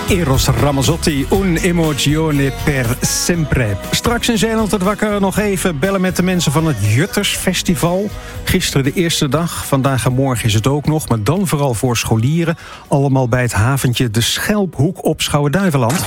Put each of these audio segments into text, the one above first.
Eros Ramazzotti, un emozione per sempre. Straks in Zeeland het wakker nog even bellen met de mensen van het Juttersfestival. Gisteren de eerste dag, vandaag en morgen is het ook nog. Maar dan vooral voor scholieren. Allemaal bij het haventje De Schelphoek op Schouwen-Duiveland.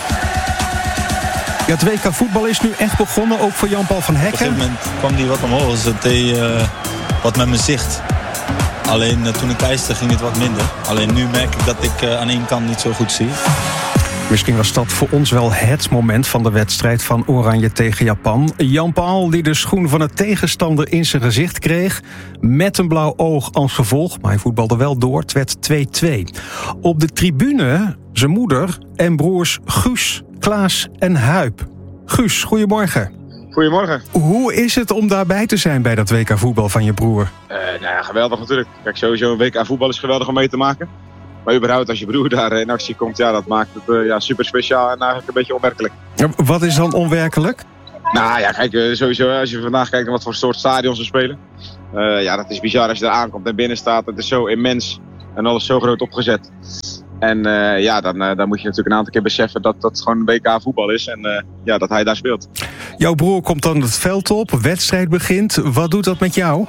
Ja, het WK voetbal is nu echt begonnen, ook voor Jan-Paul van Hekken. Op een gegeven moment kwam hij wat omhoog, dus het deed wat met mijn zicht. Alleen toen ik ijste ging het wat minder. Alleen nu merk ik dat ik aan één kant niet zo goed zie. Misschien was dat voor ons wel het moment van de wedstrijd van Oranje tegen Japan. Jan-Paul die de schoen van de tegenstander in zijn gezicht kreeg. Met een blauw oog als gevolg, maar hij voetbalde wel door. Het werd 2-2. Op de tribune zijn moeder en broers Guus, Klaas en Huip. Guus, goedemorgen. Goedemorgen. Hoe is het om daarbij te zijn bij dat WK voetbal van je broer? Nou ja, geweldig natuurlijk. Kijk, sowieso een WK voetbal is geweldig om mee te maken. Maar überhaupt als je broer daar in actie komt, ja, dat maakt het super speciaal en eigenlijk een beetje onwerkelijk. Ja, wat is dan onwerkelijk? Nou ja, kijk, sowieso als je vandaag kijkt naar wat voor soort stadions we spelen. Ja, dat is bizar als je daar aankomt en binnen staat. Het is zo immens en alles zo groot opgezet. En dan moet je natuurlijk een aantal keer beseffen dat dat gewoon een WK voetbal is. En dat hij daar speelt. Jouw broer komt dan het veld op, wedstrijd begint. Wat doet dat met jou?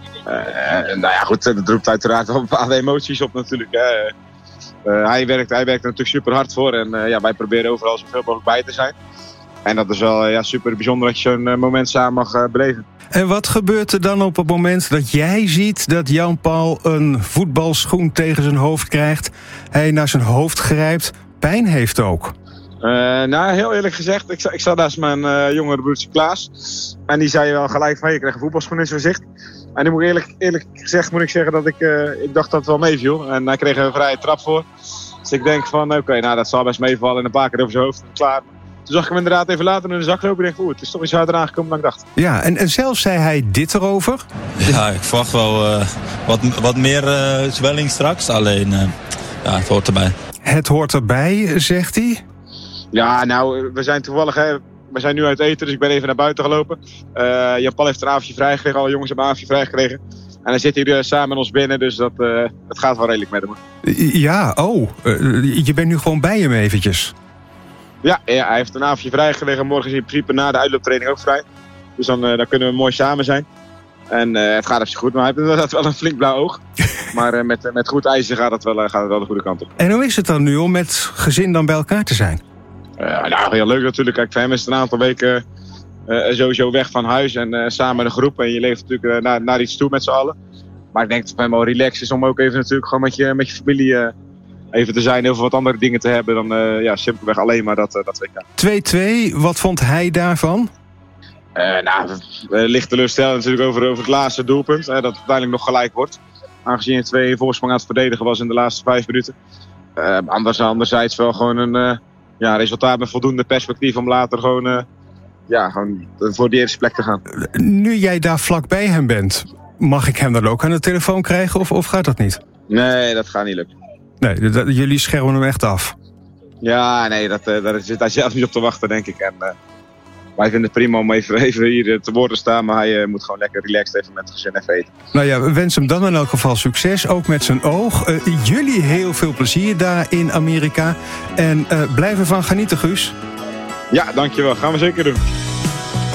Nou ja, goed, dat roept uiteraard wel bepaalde emoties op natuurlijk. Hij werkt er natuurlijk super hard voor. En wij proberen overal zoveel mogelijk bij te zijn. En dat is wel super bijzonder dat je zo'n moment samen mag beleven. En wat gebeurt er dan op het moment dat jij ziet dat Jan-Paul een voetbalschoen tegen zijn hoofd krijgt? Hij naar zijn hoofd grijpt, pijn heeft ook. Nou, heel eerlijk gezegd, ik zat naast mijn jongere broertje Klaas. En die zei wel gelijk van, je krijgt een voetbalschoen in zijn gezicht. En nu moet ik eerlijk gezegd zeggen dat ik dacht dat het wel meeviel. En hij kreeg een vrije trap voor. Dus ik denk van, oké, dat zal best meevallen. En een paar keer over zijn hoofd en klaar. Toen zag ik hem inderdaad even later in de zak lopen. En ik dacht, het is toch iets harder aangekomen dan ik dacht. Ja, en zelf zei hij dit erover? Ja, ik verwacht wel wat meer zwelling straks. Alleen, het hoort erbij. Het hoort erbij, zegt hij? Ja, nou, we zijn toevallig... We zijn nu uit eten, dus ik ben even naar buiten gelopen. Jan-Paul heeft een avondje vrijgekregen. Alle jongens hebben een avondje vrijgekregen. En hij zit hier samen met ons binnen, dus dat gaat wel redelijk met hem. Ja, je bent nu gewoon bij hem eventjes. Ja, hij heeft een avondje vrijgekregen. Morgen is in principe na de uitlooptraining ook vrij. Dus dan kunnen we mooi samen zijn. En het gaat op zich goed, maar hij heeft inderdaad wel een flink blauw oog. Maar met goed ijzer gaat het wel de goede kant op. En hoe is het dan nu om met gezin dan bij elkaar te zijn? Nou, heel leuk natuurlijk. Kijk, voor hem is het een aantal weken sowieso weg van huis en samen met een groep. En je leeft natuurlijk naar iets toe met z'n allen. Maar ik denk dat het voor hem wel relaxed is om ook even natuurlijk gewoon met je familie even te zijn. Heel veel wat andere dingen te hebben dan simpelweg alleen maar dat WK. 2-2, wat vond hij daarvan? Licht teleurstellend natuurlijk over het laatste doelpunt. Dat het uiteindelijk nog gelijk wordt. Aangezien je 2 voorsprong aan het verdedigen was in de laatste 5 minuten. Anderzijds wel gewoon een resultaat met voldoende perspectief om later gewoon voor die eerste plek te gaan. Nu jij daar vlakbij hem bent, mag ik hem dan ook aan de telefoon krijgen of gaat dat niet? Nee, dat gaat niet lukken. Nee, jullie schermen hem echt af? Ja, nee, daar zit hij zelf niet op te wachten, denk ik. En wij vinden het prima om even hier te woord te staan, maar hij moet gewoon lekker relaxed even met het gezin even eten. Nou ja, we wensen hem dan in elk geval succes, ook met zijn oog. Jullie heel veel plezier daar in Amerika. En blijf ervan genieten, Guus. Ja, dankjewel. Gaan we zeker doen.